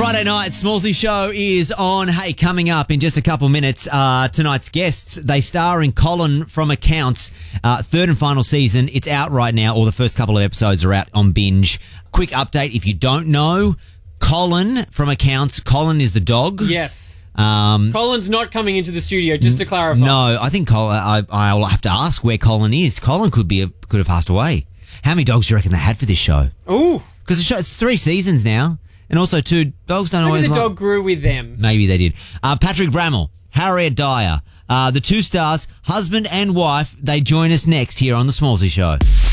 Friday night, Smallsy Show is on. Hey, coming up in just a couple minutes, tonight's guests, they star in Colin from Accounts, third and final season. It's out right now, or the first couple of episodes are out on Binge. Quick update, if you don't know, Colin from Accounts, Colin is the dog. Yes. Colin's not coming into the studio, just to clarify. No, I think I'll have to ask where Colin is. Colin could have passed away. How many dogs do you reckon they had for this show? Ooh. Because the show, it's 3 seasons now. And also, 2 dogs don't always... Maybe the dog grew with them. Maybe they did. Patrick Brammall, Harriet Dyer, the 2 stars, husband and wife, they join us next here on The Smallsy Show.